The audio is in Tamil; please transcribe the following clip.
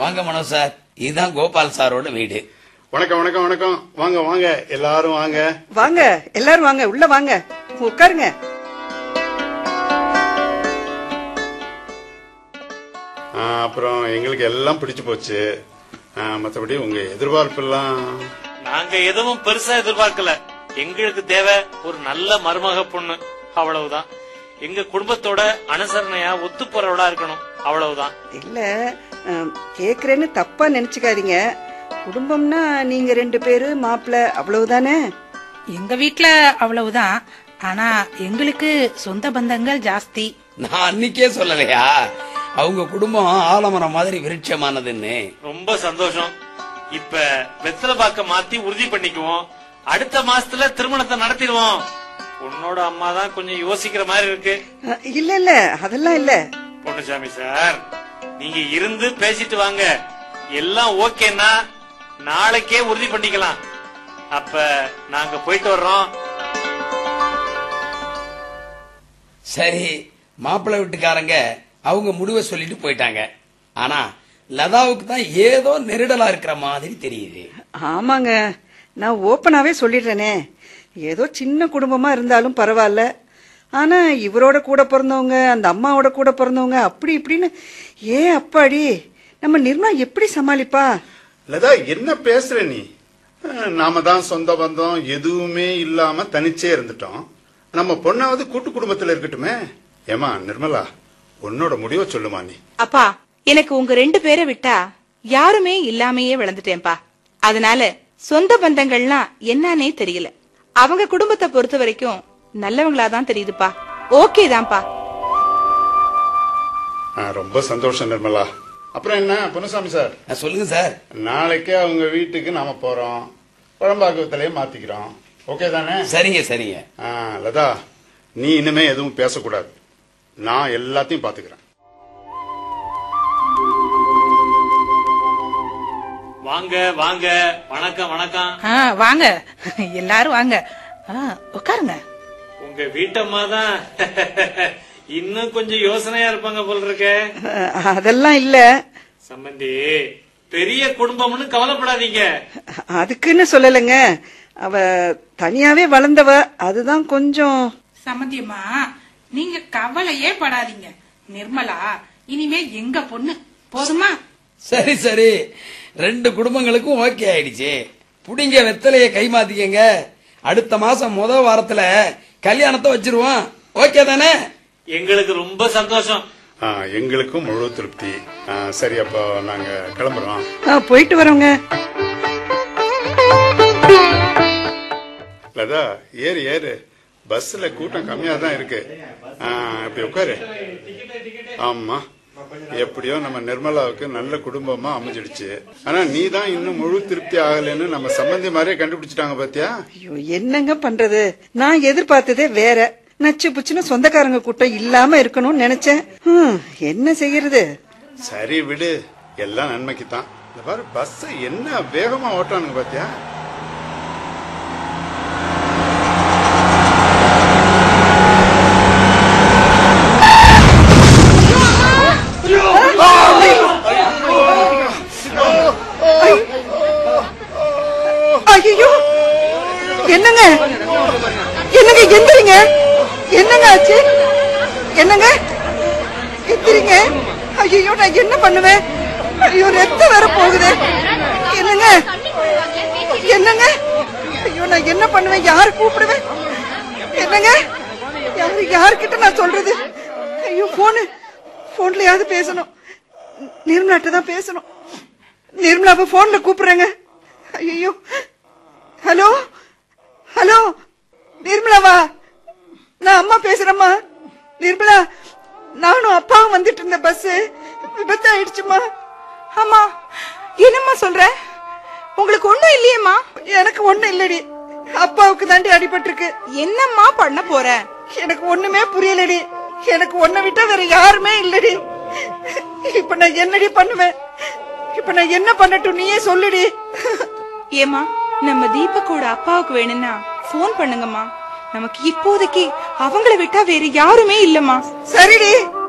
வாங்க மனோ சார், இதுதான் கோபால் சாரோட வீடு. வணக்கம் வணக்கம் வணக்கம். வாங்க வாங்க எல்லாரும் வாங்க. வாங்க எல்லாரும் வாங்க, உள்ள வாங்க, உட்காருங்க. அப்புறம் எங்களுக்கு எல்லாம் பிடிச்சு போச்சு. மற்றபடி உங்க எதிர்பார்ப்பு எல்லாம் நாங்க எதுவும் பெருசா எதிர்பார்க்கல. எங்களுக்கு தேவை ஒரு நல்ல மருமக பொண்ணு, அவ்வளவுதான். எங்க குடும்பத்தோட அனுசரணையா ஒத்து போறவளா இருக்கணும், அவ்வளவுதான். இல்ல கேக்குறேன்னு தப்பா நினைச்சுக்காதீங்க. குடும்பம்னா நீங்க 2 பேரு மாப்பிள்ள, அவ்வளவுதானே. எங்க வீட்ல அவ்வளவுதான். ஆனா எங்களுக்கு சொந்த பந்தங்கள் ஜாஸ்தி. நான் அன்னைக்கே சொல்லலையா அவங்க குடும்பம் ஆலமரம் மாதிரி விருட்சமானதுன்னு. ரொம்ப சந்தோஷம். இப்ப வெத்தலை பாக்க மாத்தி உறுதி பண்ணிக்குவோம். அடுத்த மாசத்துல திருமணத்தை நடத்திடுவோம். உன்னோட அம்மா தான் கொஞ்சம் யோசிக்கிற மாதிரி இருக்கு. இல்ல இல்ல அதெல்லாம் இல்ல. பொன்னுசாமி சார், நீங்க இருந்து பேசிட்டு வாங்க. எல்லாம் ஓகேன்னா நாளைக்கே உறுதி பண்ணிக்கலாம். அப்ப நாங்க போயிட்டு வர்றோம். சரி, மாப்பிள்ளை வீட்டுக்காரங்க அவங்க முடிவை சொல்லிட்டு போயிட்டாங்க. ஆனா லதாவுக்கு தான் ஏதோ நெருடலா இருக்கிற மாதிரி தெரியுது. ஆமாங்க, நான் ஓப்பனாவே சொல்லிடுறேனே. ஏதோ சின்ன குடும்பமா இருந்தாலும் பரவாயில்ல. ஆனா இவரோட கூட பிறந்தவங்க, அந்த அம்மாவோட கூட பிறந்தவங்க, அப்படி இப்படின்னு அப்பாடி நம்ம நிர்மலா எப்படி சமாளிப்பா? லதா, என்ன பேசுற நீ? நாம தான் சொந்த பந்தம் எதுவுமே இல்லாம தனிச்சே இருந்துட்டோம். நம்ம பொண்ணாவது கூட்டு குடும்பத்துல இருக்கட்டுமே. ஏமா நிர்மலா, உன்னோட முடிவை சொல்லுமா நீ. அப்பா, எனக்கு உங்க 2 பேரை விட்டா யாருமே இல்லாமையே வளர்ந்துட்டேன்பா. அதனால சொந்த பந்தங்கள்லாம் என்னன்னே தெரியல. அவங்க குடும்பத்தை பொறுத்த வரைக்கும் நல்லவங்களாதான் தெரியுதுப்பா. ஓகே தான்ப்பா. ரொம்ப சந்தோஷம் நிர்மலா. அப்புறம் என்ன பொன்னுசாமி சார்? சொல்லுங்க சார். நாளைக்கே அவங்க வீட்டுக்கு நாம போறோம். குழம்பாக்கத்திலேயே மாத்திக்கிறோம். ஓகே தானே? சரிங்க சரிங்க. லதா, நீ இனிமே எதுவும் பேசக்கூடாது. நான் எல்லாத்தையும் பாத்துக்கிறேன். வாங்க வாங்க. வணக்கம் வணக்கம். வாங்க எல்லாரும் வாங்க, உட்காருங்க. உங்க வீட்டம்மா தான் இன்னும் கொஞ்சம் யோசனையா இருப்பாங்க போல இருக்க. அதெல்லாம் இல்ல சம்பந்தி, பெரிய குடும்பம்னு கவலைப்படாதீங்க. அதுக்குன்னு சொல்லலைங்க, அவ தனியாவே வளர்ந்தவ, அதுதான் கொஞ்சம். சம்பந்தியம்மா, நீங்க கவலையே படாதீங்க. நிர்மலா இனிமே எங்க பொண்ணு, போதுமா? சரி சரி, 2 குடும்பங்களுக்கும் ஓகே ஆயிடுச்சு. புடிங்க வெத்தலைய கை மாத்திக்கங்க. அடுத்த மாசம் முதல் வாரத்துல கல்யாணத்தை வச்சிருவோம். ஓகே தானே? எங்களுக்கு ரொம்ப சந்தோஷம். எங்களுக்கும் முழு திருப்தி. சரி, அப்போ நாங்க கிளம்புறோம். போயிட்டு வரோங்க. லதா, ஏறு ஏறு. பஸ்ல கூட்டம் கம்மியா தான் இருக்கு. இப்படி உட்காரு. ஆமா, எப்படியோ நம்ம நிர்மலாவுக்கு நல்ல குடும்பமா அமைஞ்சிடுச்சு. ஆனா நீ தான் இன்னும் முழு திருப்தி ஆகலன்னு நம்ம சம்பந்தி மாதிரியே கண்டுபிடிச்சிட்டாங்க பாத்தியா? ஐயோ, என்னங்க பண்றது? நான் எதிர்பார்த்ததே வேற. நச்சு புச்சுன்னு சொந்தக்காரங்க கூட்டம் இல்லாம இருக்கணும்னு நினைச்சேன். என்ன செய்யறது? சரி விடு, எல்லாம் நன்மைக்கு தான். இந்த பாரு, பஸ் என்ன வேகமா ஓட்டானுங்க பாத்தியா? ஐயோ, என்னங்க என்னங்க எந்திரிங்க. என்னங்க ஆச்சு? என்னங்க எந்திரிங்க. ஐயோ, நான் என்ன பண்ணுவேன்? ஐயோ, ரத்தம் வேற போகுது. என்னங்க என்னங்க? ஐயோ, நான் என்ன பண்ணுவேன்? யாரு கூப்பிடுவேன்? என்னங்க, யாருக்கிட்ட நான் சொல்றது? ஐயோ, போன்லயாவது பேசணும். நிர்மலாட்ட தான் பேசணும். நிர்மலாவை போன்ல கூப்பிடுறேங்க. ஐயோ, ஹலோ ஹலோ, நிர்மலாவா? நான் அம்மா பேசுறேம்மா. நிர்மலா, நானும் அப்பாவும் வந்துட்டு இருந்த பஸ் விபத்து ஆயிடுச்சுமா. அம்மா, என்னம்மா சொல்ற? உங்களுக்கு ஒண்ணும் இல்லையேம்மா? எனக்கு ஒண்ணும் இல்லடி, அப்பாவுக்கு தாண்டி அடிபட்டிருக்கு. என்னம்மா பண்ண போற? எனக்கு ஒண்ணுமே புரியலடி. எனக்கு ஒன்ன விட்டா வேற யாருமே இல்லடி. இப்ப நான் என்னடி பண்ணுவேன்? இப்ப நான் என்ன பண்ணட்டும், நீயே சொல்லுடி. ஏமா, நம்ம தீபக்கோட அப்பாவுக்கு வேணும்னா போன் பண்ணுங்கம்மா. நமக்கு இப்போதைக்கு அவங்கள விட்டா வேற யாருமே இல்லம்மா. சரிடி.